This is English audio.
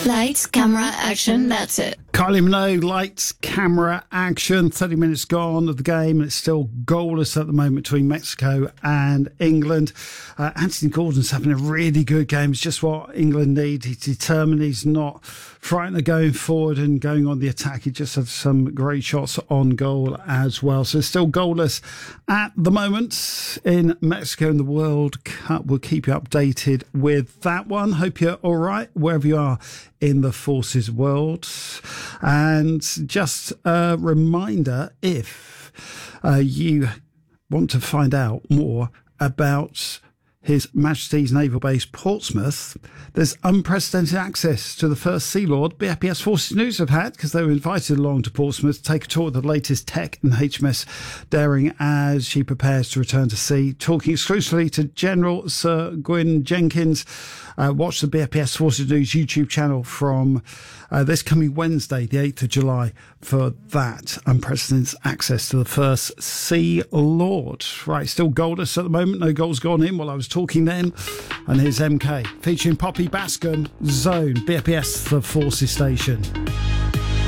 Lights, camera, action, that's it. Kylie Minogue, lights, camera, action. 30 minutes gone of the game, and it's still goalless at the moment between Mexico and England. Anthony Gordon's having a really good game. It's just what England need. He's determined. He's not frightened of going forward and going on the attack. He just has some great shots on goal as well. So it's still goalless at the moment in Mexico in the World Cup. We'll keep you updated with that one. Hope you're all right wherever you are in the forces world. And just a reminder, if you want to find out more about His Majesty's Naval Base Portsmouth, there's unprecedented access to the First Sea Lord BFPS Forces News have had, because they were invited along to Portsmouth to take a tour of the latest tech in HMS Daring as she prepares to return to sea. Talking exclusively to General Sir Gwyn Jenkins. Watch the BFPS Forces News YouTube channel from this coming Wednesday, the 8th of July, for that unprecedented access to the First Sea Lord. Right, still goalless at the moment. No goals gone in while I was talking then. And here's MK featuring Poppy Bascom, Zone, BFPS, the Forces Station.